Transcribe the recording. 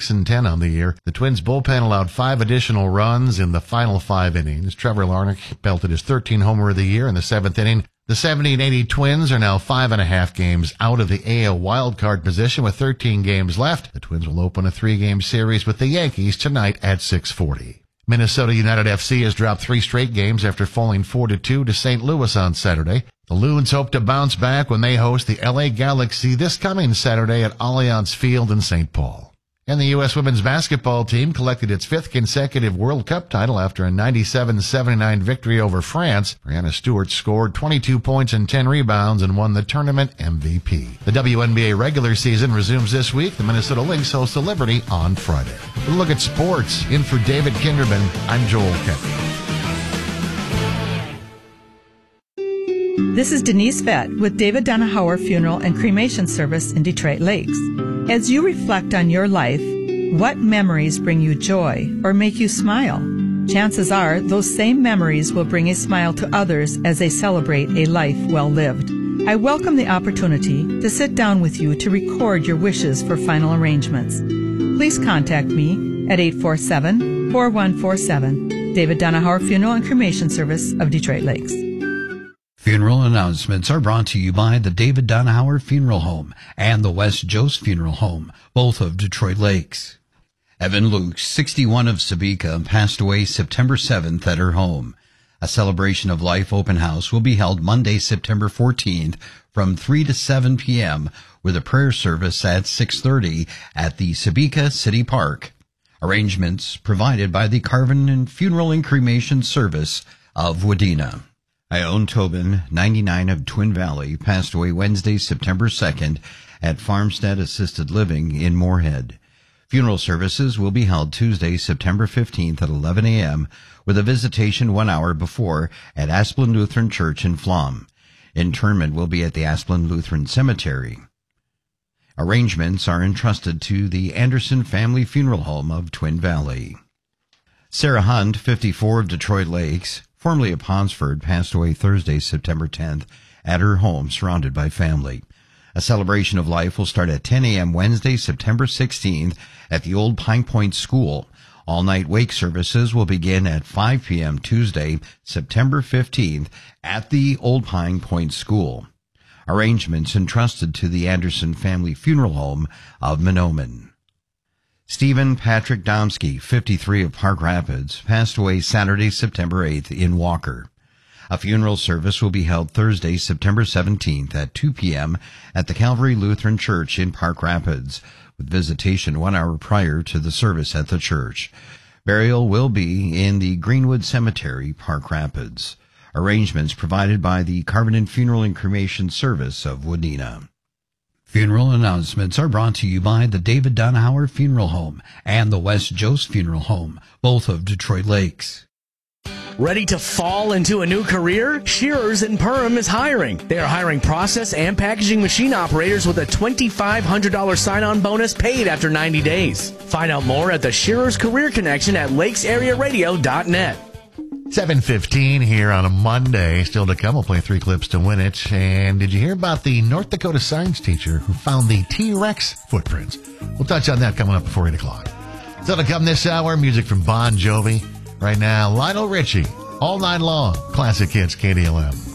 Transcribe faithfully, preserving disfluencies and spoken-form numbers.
six and ten on the year. The Twins bullpen allowed five additional runs in the final five innings. Trevor Larnach belted his thirteenth homer of the year in the seventh inning. The seventy and eighty Twins are now five and a half games out of the A L wildcard position with thirteen games left. The Twins will open a three-game series with the Yankees tonight at six forty. Minnesota United F C has dropped three straight games after falling four to two to Saint Louis on Saturday. The Loons hope to bounce back when they host the L A Galaxy this coming Saturday at Allianz Field in Saint Paul. And the U S women's basketball team collected its fifth consecutive World Cup title after a ninety-seven seventy-nine victory over France. Brianna Stewart scored twenty-two points and ten rebounds and won the tournament M V P. The W N B A regular season resumes this week. The Minnesota Lynx host the Liberty on Friday. We'll look at sports. In for David Kinderman, I'm Joel Kent. This is Denise Vett with David Donahauer Funeral and Cremation Service in Detroit Lakes. As you reflect on your life, what memories bring you joy or make you smile? Chances are those same memories will bring a smile to others as they celebrate a life well lived. I welcome the opportunity to sit down with you to record your wishes for final arrangements. Please contact me at eight four seven, four one four seven. David Donahauer Funeral and Cremation Service of Detroit Lakes. Funeral announcements are brought to you by the David Donahauer Funeral Home and the West Jost Funeral Home, both of Detroit Lakes. Evan Luke, sixty-one, of Sebeka, passed away September seventh at her home. A Celebration of Life open house will be held Monday, September fourteenth from three to seven p.m. with a prayer service at six thirty at the Sebeka City Park. Arrangements provided by the Carvin and Funeral and Cremation Service of Wadena. Ione Tobin, ninety-nine, of Twin Valley, passed away Wednesday, September second at Farmstead Assisted Living in Moorhead. Funeral services will be held Tuesday, September fifteenth at eleven a.m. with a visitation one hour before at Asplin Lutheran Church in Flom. Interment will be at the Asplin Lutheran Cemetery. Arrangements are entrusted to the Anderson Family Funeral Home of Twin Valley. Sarah Hunt, fifty-four, of Detroit Lakes, formerly of Ponsford, passed away Thursday, September tenth, at her home, surrounded by family. A Celebration of Life will start at ten a.m. Wednesday, September sixteenth, at the Old Pine Point School. All-night wake services will begin at five p.m. Tuesday, September fifteenth, at the Old Pine Point School. Arrangements entrusted to the Anderson Family Funeral Home of Mahnomen. Stephen Patrick Domsky, fifty-three, of Park Rapids, passed away Saturday, September eighth in Walker. A funeral service will be held Thursday, September seventeenth at two p.m. at the Calvary Lutheran Church in Park Rapids, with visitation one hour prior to the service at the church. Burial will be in the Greenwood Cemetery, Park Rapids. Arrangements provided by the Carbonin Funeral and Cremation Service of Wadena. Funeral announcements are brought to you by the David Donahauer Funeral Home and the West Jost Funeral Home, both of Detroit Lakes. Ready to fall into a new career? Shearers and Perham is hiring. They are hiring process and packaging machine operators with a twenty-five hundred dollars sign-on bonus paid after ninety days. Find out more at the Shearers Career Connection at lakes area radio dot net. seven fifteen here on a Monday. Still to come, we'll play three clips to win it. And did you hear about the North Dakota science teacher who found the T-Rex footprints? We'll touch on that coming up before eight o'clock. Still to come this hour, music from Bon Jovi. Right now, Lionel Richie, All Night Long, Classic Hits, K D L M.